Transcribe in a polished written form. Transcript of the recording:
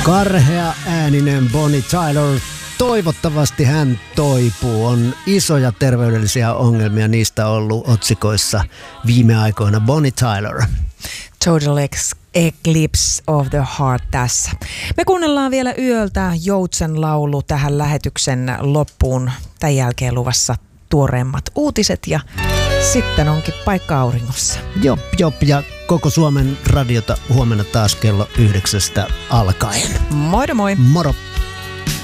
Karhea ääninen Bonnie Tyler. Toivottavasti hän toipuu. On isoja terveydellisiä ongelmia, niistä on ollut otsikoissa viime aikoina. Bonnie Tyler. Total Eclipse of the Heart tässä. Me kuunnellaan vielä yöltä Joutsen laulu tähän lähetyksen loppuun. Tämän jälkeen luvassa tuoreimmat uutiset ja sitten onkin paikka auringossa. Jop, ja koko Suomen radiota huomenna taas kello 9 alkaen. Moi moi! Moro!